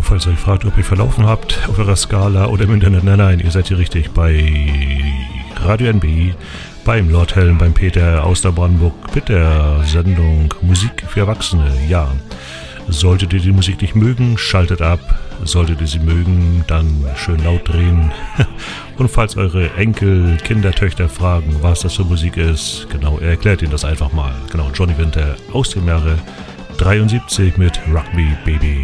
falls ihr euch fragt, ob ihr verlaufen habt auf eurer Skala oder im Internet, nein, ihr seid hier richtig bei Radio NB, beim Lord Helm, beim Peter aus der Brandenburg mit der Sendung Musik für Erwachsene. Ja, solltet ihr die Musik nicht mögen, schaltet ab. Solltet ihr sie mögen, dann schön laut drehen. Und falls eure Enkel, Kinder, Töchter fragen, was das für Musik ist, genau, er erklärt ihnen das einfach mal. Genau, Johnny Winter aus dem Jahre 73 mit Rock Me Baby.